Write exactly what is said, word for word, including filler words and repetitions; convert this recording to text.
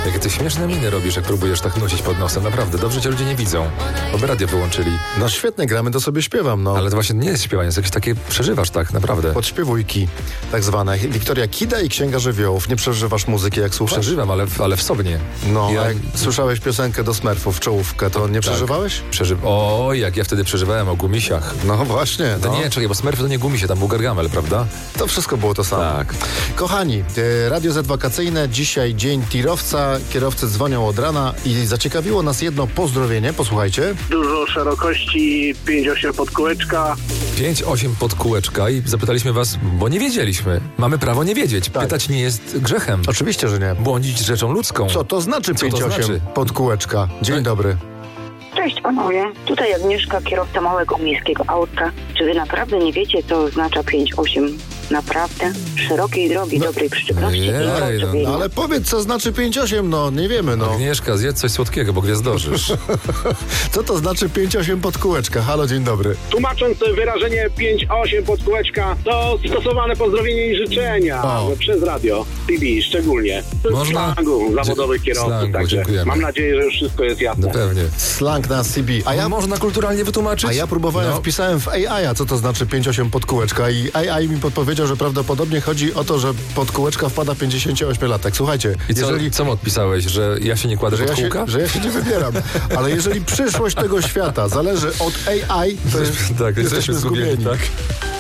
Jakie ty śmieszne miny robisz, jak próbujesz tak nucić pod nosem. Naprawdę, dobrze cię ludzie nie widzą. Oby radio wyłączyli. No świetnie, gramy, to sobie śpiewam, no. Ale to właśnie nie jest śpiewanie, jest jakieś takie, przeżywasz tak, naprawdę. Podśpiewujki, tak zwane. Wiktoria Kida i Księga Żywiołów. Nie przeżywasz muzyki, jak słuchasz? Przeżywam, ale, ale w sobie nie. No, ja... a jak słyszałeś piosenkę do Smurfów, czołówkę, to nie przeżywałeś? Tak, przeży... Oj, jak ja wtedy przeżywałem o gumisiach. No właśnie. To no. nie, czekaj, bo Smurfy to nie gumisie, tam był Gargamel, prawda? To wszystko było to samo. Tak. Kochani, e, Radio Z wakacyjne, dzisiaj dzień tirowca, kierowcy dzwonią od rana i zaciekawiło nas jedno pozdrowienie, posłuchajcie. Dużo szerokości, pięć osiem pod kółeczka. pięć osiem pod kółeczka i zapytaliśmy was, bo nie wiedzieliśmy. Mamy prawo nie wiedzieć. Tak. Pytać nie jest grzechem. Oczywiście, że nie. Błądzić rzeczą ludzką. Co to znaczy Co to pięć osiem znaczy? pod kółeczka? Dzień No. dobry. Cześć panowie, tutaj Agnieszka, kierowca małego miejskiego autka. Czy wy naprawdę nie wiecie, co oznacza pięć osiem? Naprawdę? Szerokiej drogi, No. dobrej przyczepności i Jej, no. zrozumienia. No, ale powiedz, co znaczy pięć osiem, no nie wiemy, no. Agnieszka, zjedz coś słodkiego, bo gwiazdorzysz. Co to znaczy pięć osiem pod kółeczka? Halo, dzień dobry. Tłumacząc wyrażenie pięć osiem pod kółeczka, to stosowane pozdrowienie i życzenia O. przez radio, P B szczególnie. Można? Slangu zawodowych Dzie- kierowców, slangu, także dziękujemy. mam nadzieję, że już wszystko jest jasne. No pewnie. Slang na C B. A A ja, ja można kulturalnie wytłumaczyć? a ja próbowałem, No. wpisałem w A I, a co to znaczy pięć osiem pod kółeczka i A I mi podpowiedział, że prawdopodobnie chodzi o to, że pod kółeczka wpada pięćdziesięcioośmiolatek. Słuchajcie, I co, jeżeli... co mu odpisałeś, że ja się nie kładę Że pod ja, się, kółka? że ja się nie wybieram. Ale jeżeli przyszłość tego świata zależy od A I, to jest, Tak, jesteśmy zgubieni. tak?